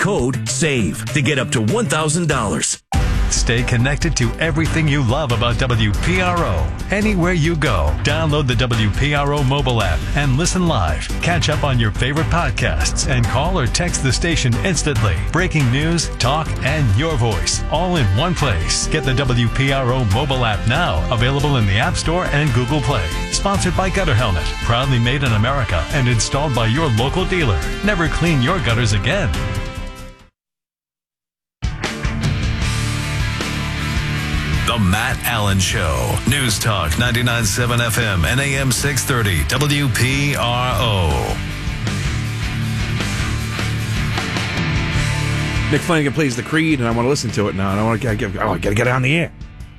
code SAVE to get up to $1,000. Stay connected to everything you love about WPRO. Anywhere you go, download the WPRO mobile app and listen live. Catch up on your favorite podcasts and call or text the station instantly. Breaking news, talk, and your voice all in one place. Get the WPRO mobile app now, available in the App Store and Google Play. Sponsored by Gutter Helmet, proudly made in America and installed by your local dealer. Never clean your gutters again. The Matt Allen Show. News Talk 99.7 FM and AM 630 WPRO. Nick Flanagan plays the Creed, and I want to listen to it now. And I got to get it on the air.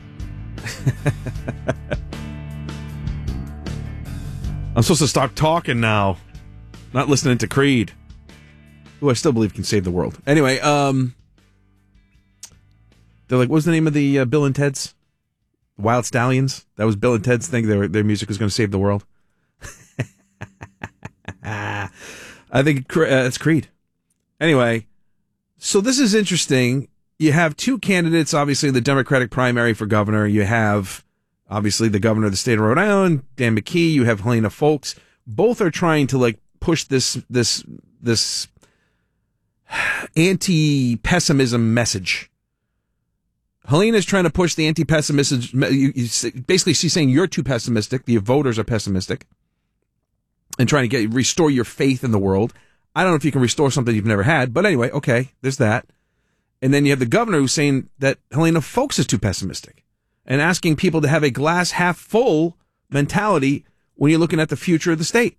I'm supposed to stop talking now, not listening to Creed, who I still believe can save the world. Anyway, they're like, what was the name of the Bill and Ted's? Wild Stallions? That was Bill and Ted's thing. Their music was going to save the world. I think it's Creed. Anyway, so this is interesting. You have two candidates, obviously, in the Democratic primary for governor. You have, obviously, the governor of the state of Rhode Island, Dan McKee. You have Helena Foulkes. Both are trying to, like, push this anti-pessimism message. Helena's trying to push the anti-pessimism. Basically, she's saying you're too pessimistic. The voters are pessimistic, and trying to restore your faith in the world. I don't know if you can restore something you've never had, but anyway, okay, there's that. And then you have the governor who's saying that Helena Foulkes is too pessimistic, and asking people to have a glass half full mentality when you're looking at the future of the state.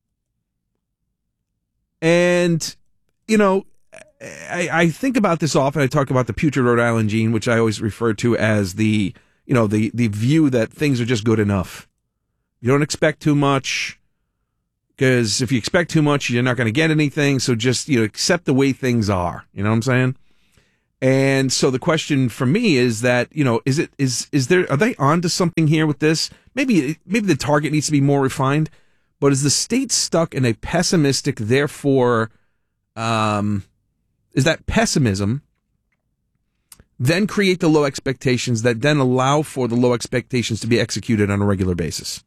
And, you know, I think about this often. I talk about the putrid Rhode Island gene, which I always refer to as the view that things are just good enough. You don't expect too much, because if you expect too much, you're not going to get anything. So just, accept the way things are. You know what I'm saying? And so the question for me is that, are they onto something here with this? Maybe the target needs to be more refined, but is the state stuck in a pessimistic, therefore, is that pessimism then create the low expectations that then allow for the low expectations to be executed on a regular basis?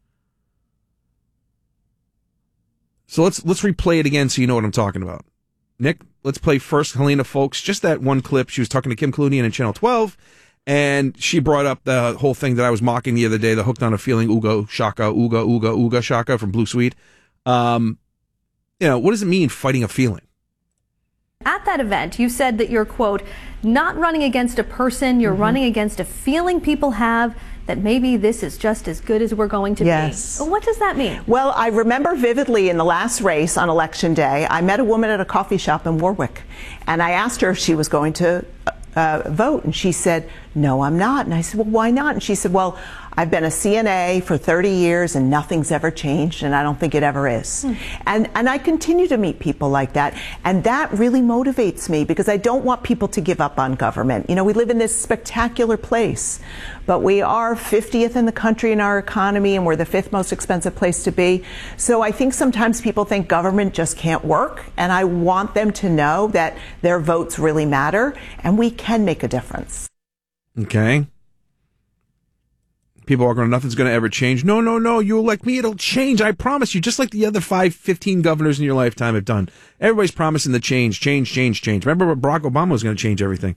So let's replay it again so you know what I'm talking about. Nick, let's play first Helena Foulkes, just that one clip. She was talking to Kim Clunian in Channel 12, and she brought up the whole thing that I was mocking the other day, the Hooked on a Feeling, Ooga Shaka from Blue Suede. What does it mean, fighting a feeling? At that event, you said that you're, quote, not running against a person, you're running against a feeling people have that maybe this is just as good as we're going to be. What does that mean? Well, I remember vividly in the last race on Election Day, I met a woman at a coffee shop in Warwick, and I asked her if she was going to vote, and she said, no, I'm not. And I said, well, why not? And she said, well, I've been a CNA for 30 years and nothing's ever changed, and I don't think it ever is. And I continue to meet people like that, and that really motivates me, because I don't want people to give up on government. We live in this spectacular place, but we are 50th in the country in our economy, and we're the 5th most expensive place to be. So I think sometimes people think government just can't work, and I want them to know that their votes really matter, and we can make a difference. Okay. People are going, nothing's going to ever change. No. You elect me, it'll change. I promise you, just like the other 15 governors in your lifetime have done. Everybody's promising the change. Remember what Barack Obama was going to change everything.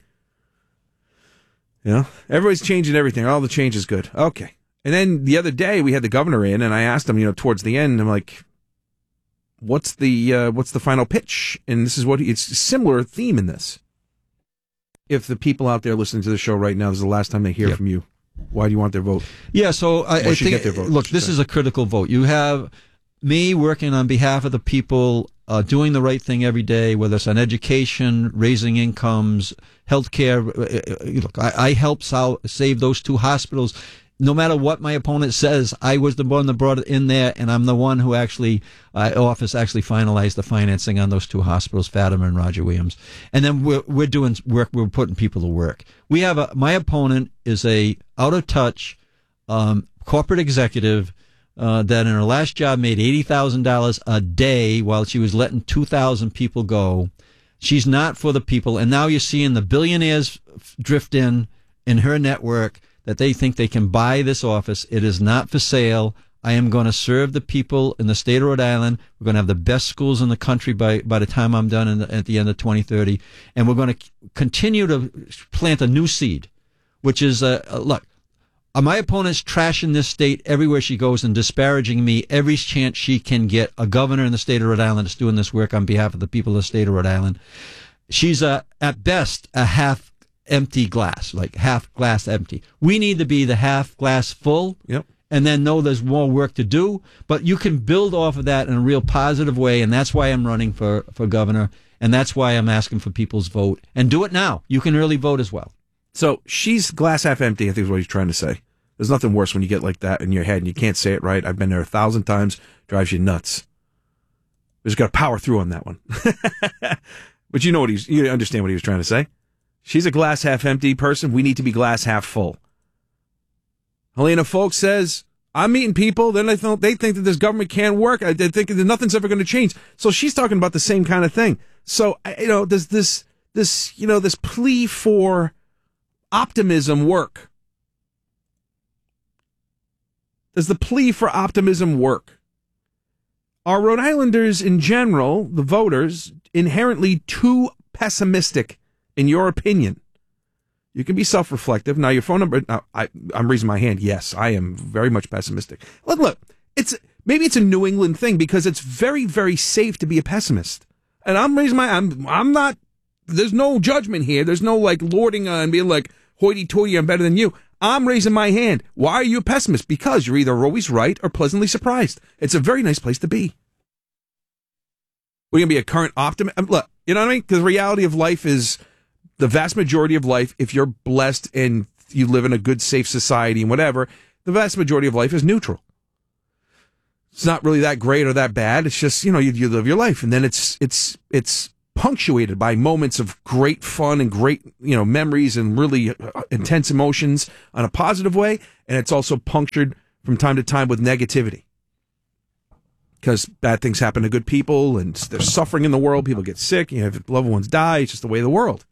Everybody's changing everything. All the change is good. Okay. And then the other day we had the governor in, and I asked him, towards the end, I'm like, what's the final pitch? And this is it's a similar theme in this. If the people out there listening to the show right now, this is the last time they hear from you. Why do you want their vote? Yeah, so I think, look, this is a critical vote. You have me working on behalf of the people, doing the right thing every day, whether it's on education, raising incomes, healthcare. Look, I helped save those 2 hospitals. No matter what my opponent says, I was the one that brought it in there, and I'm the one who actually finalized the financing on those 2 hospitals, Fatima and Roger Williams. And then we're doing work. We're putting people to work. We have my opponent is a out of touch corporate executive that in her last job made $80,000 a day while she was letting 2,000 people go. She's not for the people. And now you're seeing the billionaires drift in her network that they think they can buy this office. It is not for sale. I am going to serve the people in the state of Rhode Island. We're going to have the best schools in the country by the time I'm done at the end of 2030. And we're going to continue to plant a new seed, which is, look, my opponent's trashing this state everywhere she goes and disparaging me every chance she can get. A governor in the state of Rhode Island is doing this work on behalf of the people of the state of Rhode Island. She's, at best, a half empty glass, like half glass empty. We need to be the half glass full. Yep. And then know there's more work to do, but you can build off of that in a real positive way, and that's why I'm running for governor, and that's why I'm asking for people's vote. And do it now. You can early vote as well. So she's glass half empty, I think is what he's trying to say. There's nothing worse when you get like that in your head and you can't say it right. I've been there 1,000 times. Drives you nuts. We just got to power through on that one. But you understand what he was trying to say. She's a glass half empty person. We need to be glass half full. Helena Foulkes says, I'm meeting people, then they think that this government can't work. They think that nothing's ever going to change. So she's talking about the same kind of thing. So, does this plea for optimism work? Does the plea for optimism work? Are Rhode Islanders in general, the voters, inherently too pessimistic, in your opinion? You can be self-reflective. Now, your phone number, I'm raising my hand. Yes, I am very much pessimistic. Look, maybe it's a New England thing because it's very, very safe to be a pessimist. And I'm not, there's no judgment here. There's no like lording on being like hoity-toity, I'm better than you. I'm raising my hand. Why are you a pessimist? Because you're either always right or pleasantly surprised. It's a very nice place to be. We're going to be a current optimist. Look, you know what I mean? Because the reality of life is, the vast majority of life, if you're blessed and you live in a good, safe society and whatever, the vast majority of life is neutral. It's not really that great or that bad. It's just, you live your life. And then it's punctuated by moments of great fun and great, memories and really intense emotions on a positive way. And it's also punctured from time to time with negativity. Because bad things happen to good people and there's suffering in the world. People get sick. You have loved ones die. It's just the way of the world.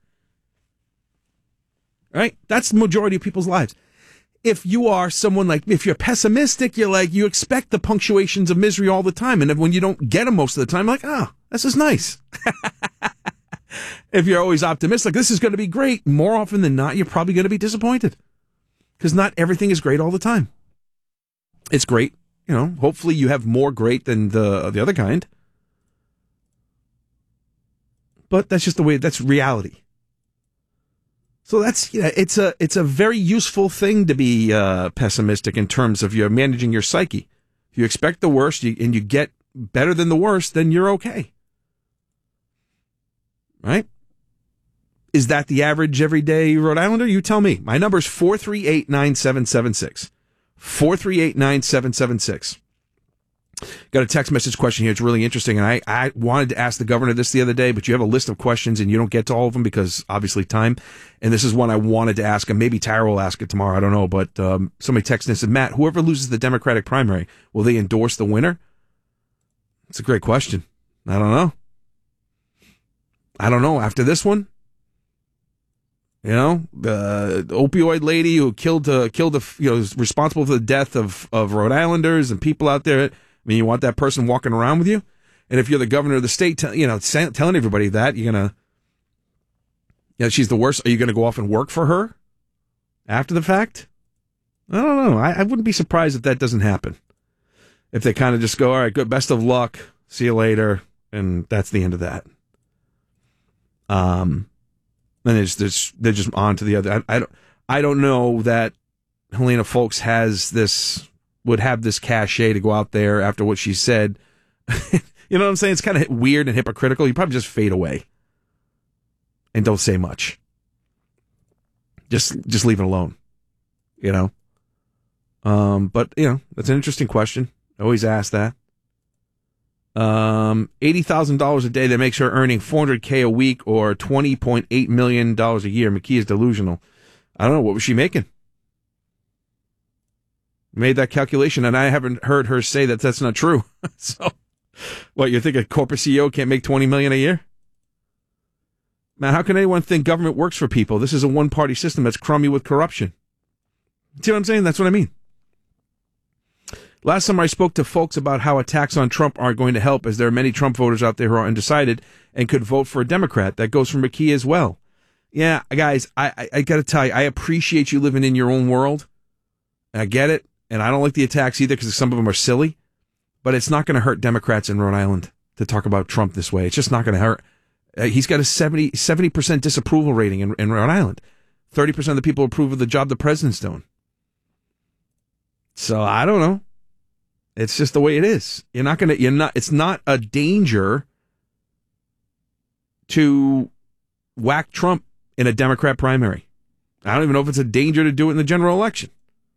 Right? That's the majority of people's lives. If you are someone if you're pessimistic, you expect the punctuations of misery all the time. And when you don't get them most of the time, this is nice. If you're always optimistic, this is going to be great. More often than not, you're probably going to be disappointed. Because not everything is great all the time. It's great. Hopefully you have more great than the other kind. But that's just the way, that's reality. So it's a very useful thing to be pessimistic in terms of you're managing your psyche. If you expect the worst and you get better than the worst, then you're okay. Right? Is that the average everyday Rhode Islander? You tell me. My number is 438-9776. 438-9776. Got a text message question here. It's really interesting. And I wanted to ask the governor this the other day, but you have a list of questions and you don't get to all of them because obviously time. And this is one I wanted to ask him. Maybe Tara will ask it tomorrow. I don't know. But somebody texted and said, Matt, whoever loses the Democratic primary, will they endorse the winner? It's a great question. I don't know. After this one, the opioid lady who killed is responsible for the death of Rhode Islanders and people out there. I mean, you want that person walking around with you? And if you're the governor of the state, telling everybody that, you're going to, she's the worst. Are you going to go off and work for her after the fact? I don't know. I wouldn't be surprised if that doesn't happen. If they kind of just go, all right, good, best of luck, see you later, and that's the end of that. And they're just on to the other. I don't know that Helena Foulkes would have this cachet to go out there after what she said. You know what I'm saying? It's kind of weird and hypocritical. You probably just fade away and don't say much. Just leave it alone. But that's an interesting question. I always ask that. $80,000 a day that makes her earning $400K a week or $20.8 million a year. McKee is delusional. I don't know. What was she making? Made that calculation, and I haven't heard her say that that's not true. So, what, you think a corporate CEO can't make $20 million a year? Man, how can anyone think government works for people? This is a one-party system that's crummy with corruption. See what I'm saying? That's what I mean. Last summer, I spoke to folks about how attacks on Trump aren't going to help, as there are many Trump voters out there who are undecided and could vote for a Democrat. That goes for McKee as well. Yeah, guys, I got to tell you, I appreciate you living in your own world. And I get it. And I don't like the attacks either because some of them are silly. But it's not going to hurt Democrats in Rhode Island to talk about Trump this way. It's just not going to hurt. He's got a 70% disapproval rating in Rhode Island. 30% of the people approve of the job the president's doing. So I don't know. It's just the way it is. It's not a danger to whack Trump in a Democrat primary. I don't even know if it's a danger to do it in the general election.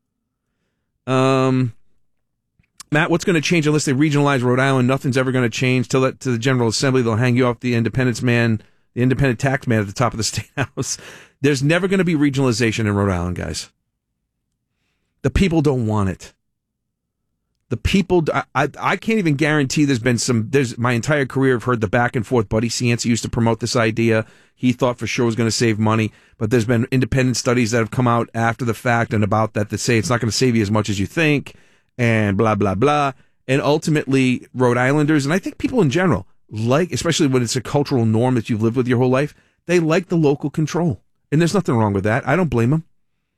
Matt, what's going to change unless they regionalize Rhode Island? Nothing's ever going to change till to the General Assembly. They'll hang you off the independent tax man at the top of the State House. There's never going to be regionalization in Rhode Island, guys. The people don't want it. The people, I can't even guarantee there's my entire career I've heard the back and forth. Buddy Cianci used to promote this idea. He thought for sure it was going to save money, but there's been independent studies that have come out after the fact and about that say it's not going to save you as much as you think and blah, blah, blah. And ultimately, Rhode Islanders, and I think people in general, especially when it's a cultural norm that you've lived with your whole life, they like the local control. And there's nothing wrong with that. I don't blame them.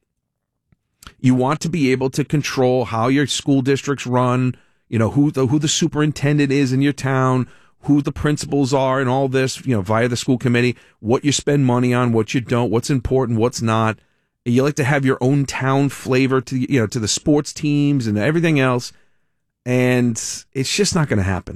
You want to be able to control how your school districts run, who the superintendent is in your town, who the principals are and all this, via the school committee, what you spend money on, what you don't, what's important, what's not. You like to have your own town flavor to the sports teams and everything else. And it's just not going to happen.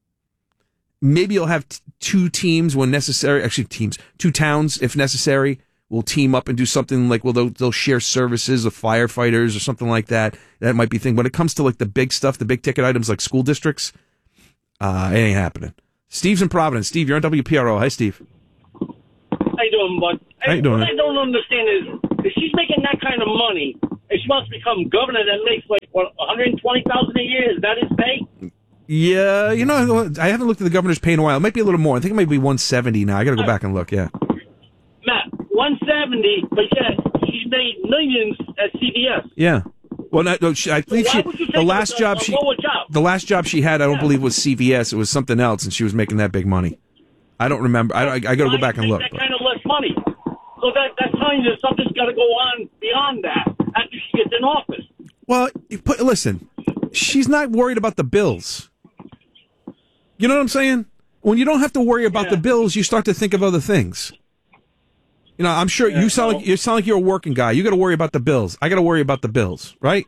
Maybe you'll have two teams when necessary, two towns if necessary. Will team up and do something like, they'll share services of firefighters or something like that. That might be a thing. When it comes to like the big stuff, the big ticket items like school districts, it ain't happening. Steve's in Providence. Steve, you're on WPRO. Hi, Steve. How you doing, bud? How you doing? What I don't understand is if she's making that kind of money and she wants to become governor that makes $120,000 a year, is that his pay? Yeah, I haven't looked at the governor's pay in a while. It might be a little more. I think it might be $170 now. I got to go back and look. Yeah. Matt, 170, but yeah, she's made millions at CVS. Yeah. Well, I believe the last job she had, I don't believe was CVS. It was something else, and she was making that big money. I don't remember. I got to go back and look. That kind of less money. So that's telling you something's got to go on beyond that after she gets in office. Well, listen, she's not worried about the bills. You know what I'm saying? When you don't have to worry about the bills, you start to think of other things. I'm sure you sound like you're a working guy. You got to worry about the bills. I got to worry about the bills, right?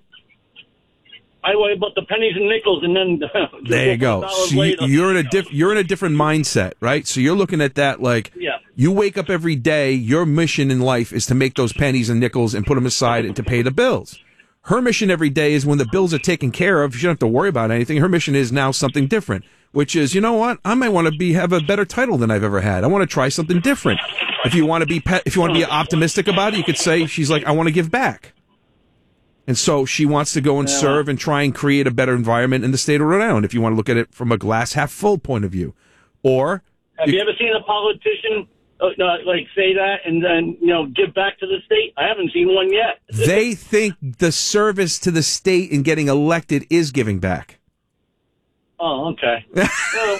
I worry about the pennies and nickels, and then there you go. So you're in a different mindset, right? So you're looking at that like you wake up every day. Your mission in life is to make those pennies and nickels and put them aside and to pay the bills. Her mission every day is when the bills are taken care of, she doesn't have to worry about anything. Her mission is now something different, which is, you know what? I might want to have a better title than I've ever had. I want to try something different. If you want to be optimistic about it, you could say she's like, I want to give back. And so she wants to go and serve and try and create a better environment in the state of Rhode Island, if you want to look at it from a glass half full point of view. Or have you ever seen a politician say that and then give back to the state? I haven't seen one yet. They think the service to the state in getting elected is giving back. Oh, okay. Well,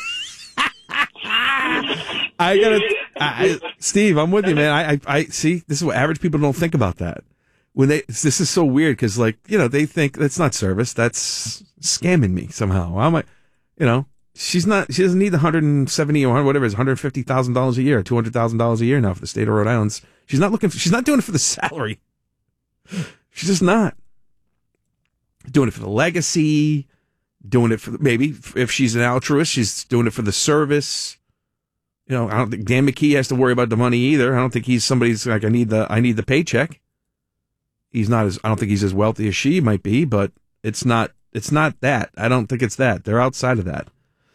Steve, I'm with you, man. I see. This is what average people don't think about that. This is so weird because, they think that's not service. That's scamming me somehow. She doesn't need the $170 or whatever it is, $150,000 a year, $200,000 a year now for the state of Rhode Island. She's not doing it for the salary. She's just not doing it for the legacy. Doing it for maybe if she's an altruist, she's doing it for the service. I don't think Dan McKee has to worry about the money either. I don't think he's somebody's like I need the paycheck. I don't think he's as wealthy as she might be, but it's not that. I don't think it's that. They're outside of that.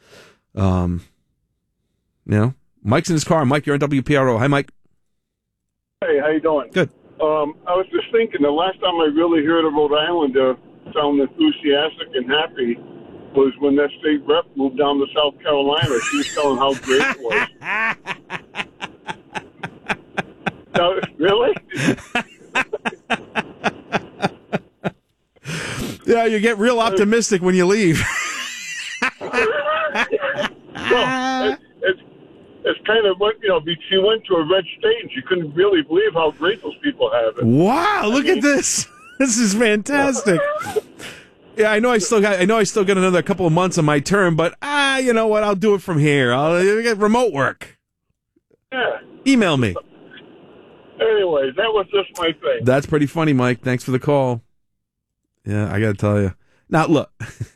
Mike's in his car. Mike, you're on WPRO. Hi, Mike. Hey, how you doing? Good. I was just thinking the last time I really heard a Rhode Islander sound enthusiastic and happy was when that state rep moved down to South Carolina. She was telling how great it was. you get real optimistic when you leave. It's kind of what, she went to a red state and she couldn't really believe how great those people have it. Wow, look at this. This is fantastic. Yeah, I know I still got another couple of months on my term, but you know what? I'll do it from here. I'll get remote work. Yeah. Email me. Anyway, that was just my thing. That's pretty funny, Mike. Thanks for the call. Yeah, I got to tell you. Now, look,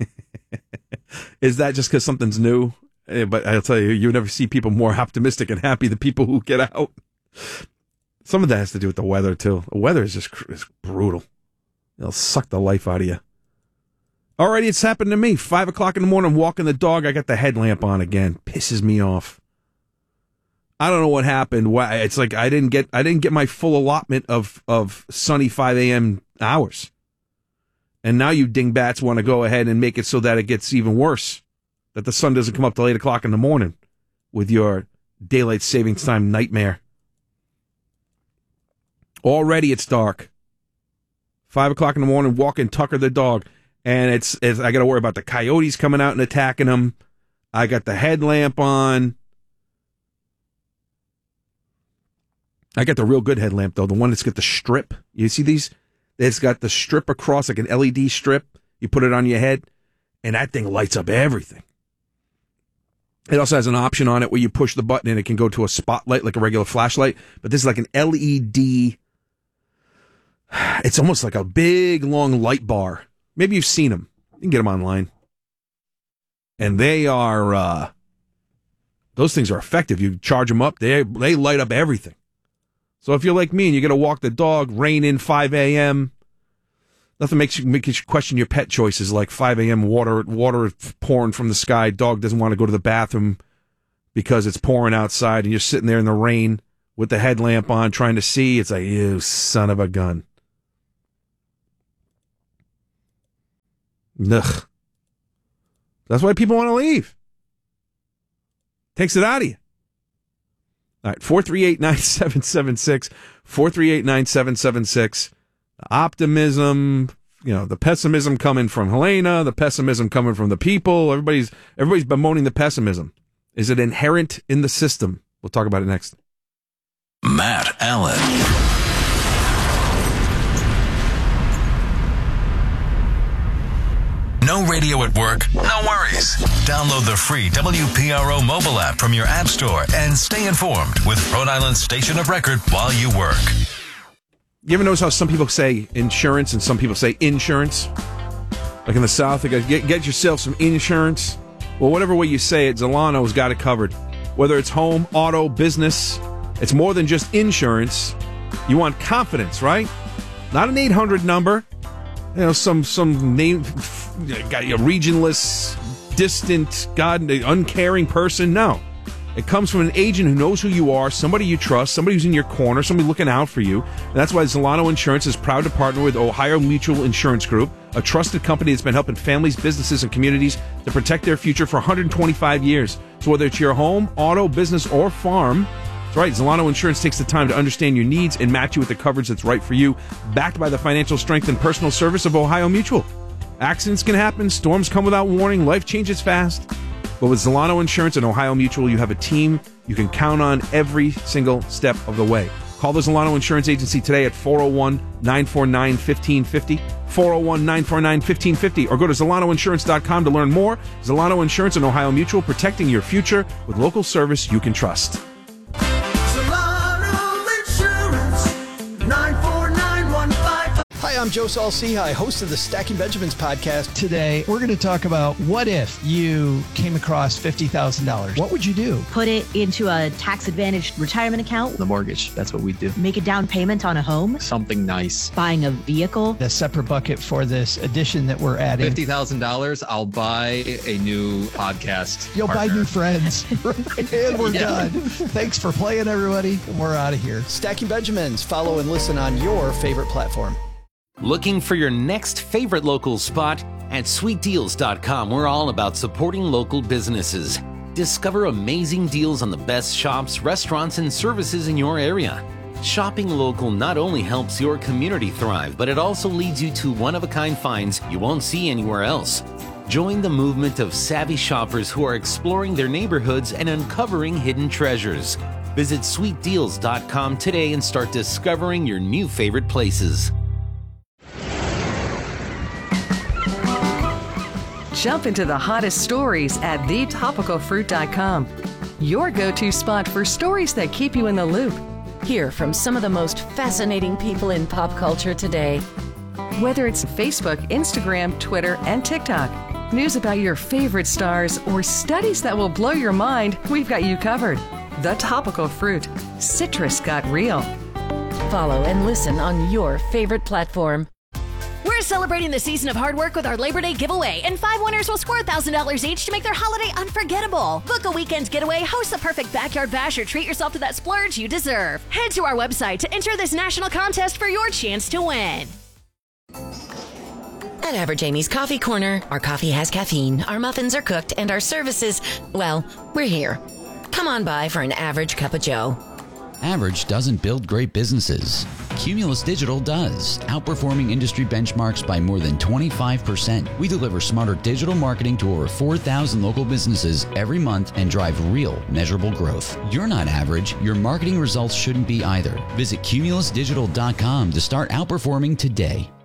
is that just because something's new? But I'll tell you never see people more optimistic and happy than people who get out. Some of that has to do with the weather, too. The weather is just brutal. It'll suck the life out of you. Alrighty, it's happened to me. 5 o'clock in the morning, walking the dog, I got the headlamp on again. Pisses me off. I don't know what happened. Why? It's like I didn't get my full allotment of sunny 5 a.m. hours. And now you dingbats want to go ahead and make it so that it gets even worse. That the sun doesn't come up till 8 o'clock in the morning with your daylight savings time nightmare. Already it's dark. 5 o'clock in the morning, walking Tucker the dog. And it's I got to worry about the coyotes coming out and attacking him. I got the headlamp on. I got the real good headlamp, though. The one that's got the strip. You see these? It's got the strip across, like an LED strip. You put it on your head, and that thing lights up everything. It also has an option on it where you push the button and it can go to a spotlight like a regular flashlight. But this is like an LED. It's almost like a big, long light bar. Maybe you've seen them. You can get them online. And they are, those things are effective. You charge them up, they light up everything. So if you're like me and you're going to walk the dog, rain in 5 a.m., nothing makes you question your pet choices, like 5 a.m. water pouring from the sky. Dog doesn't want to go to the bathroom because it's pouring outside, and you're sitting there in the rain with the headlamp on trying to see. It's like, you son of a gun. Ugh. That's why people want to leave. Takes it out of you. All right, 438-9776, 438-9776. Optimism, the pessimism coming from Helena, the pessimism coming from the people. Everybody's bemoaning the pessimism. Is it inherent in the system? We'll talk about it next. Matt Allen. No radio at work? No worries. Download the free WPRO mobile app from your app store and stay informed with Rhode Island's station of record while you work. You ever notice how some people say insurance and some people say insurance? Like in the South, they go, get yourself some insurance. Well, whatever way you say it, Zolano's got it covered. Whether it's home, auto, business, it's more than just insurance. You want confidence, right? Not an 800 number. Some name, a regionless, distant, uncaring person. No. It comes from an agent who knows who you are, somebody you trust, somebody who's in your corner, somebody looking out for you. And that's why Zolano Insurance is proud to partner with Ohio Mutual Insurance Group, a trusted company that's been helping families, businesses, and communities to protect their future for 125 years. So whether it's your home, auto, business, or farm, that's right, Zolano Insurance takes the time to understand your needs and match you with the coverage that's right for you, backed by the financial strength and personal service of Ohio Mutual. Accidents can happen, storms come without warning, life changes fast. But with Zolano Insurance and Ohio Mutual, you have a team you can count on every single step of the way. Call the Zolano Insurance Agency today at 401-949-1550, 401-949-1550, or go to ZolanoInsurance.com to learn more. Zolano Insurance and Ohio Mutual, protecting your future with local service you can trust. Hi, I'm Joe Saul-Sehy, host of the Stacking Benjamins podcast. Today, we're going to talk about what if you came across $50,000. What would you do? Put it into a tax-advantaged retirement account. The mortgage, that's what we do. Make a down payment on a home. Something nice. Buying a vehicle. A separate bucket for this addition that we're adding. $50,000, I'll buy a new podcast You'll partner. buy new friends. And we're done. Thanks for playing, everybody. We're out of here. Stacking Benjamins. Follow and listen on your favorite platform. Looking for your next favorite local spot? At sweetdeals.com, we're all about supporting local businesses. Discover amazing deals on the best shops, restaurants, and services in your area. Shopping local not only helps your community thrive, but it also leads you to one-of-a-kind finds you won't see anywhere else. Join the movement of savvy shoppers who are exploring their neighborhoods and uncovering hidden treasures. Visit sweetdeals.com today and start discovering your new favorite places. Jump into the hottest stories at thetopicalfruit.com. Your go-to spot for stories that keep you in the loop. Hear from some of the most fascinating people in pop culture today. Whether it's Facebook, Instagram, Twitter, and TikTok, news about your favorite stars, or studies that will blow your mind, we've got you covered. The Topical Fruit. Citrus got real. Follow and listen on your favorite platform. We're celebrating the season of hard work with our Labor Day giveaway, and 5 winners will score $1,000 each to make their holiday unforgettable. Book a weekend getaway, host the perfect backyard bash, or treat yourself to that splurge you deserve. Head to our website to enter this national contest for your chance to win. At Average Amy's Coffee Corner, our coffee has caffeine, our muffins are cooked, and our services, well, we're here. Come on by for an average cup of joe. Average doesn't build great businesses. Cumulus Digital does, outperforming industry benchmarks by more than 25%. We deliver smarter digital marketing to over 4,000 local businesses every month and drive real, measurable growth. You're not average. Your marketing results shouldn't be either. Visit cumulusdigital.com to start outperforming today.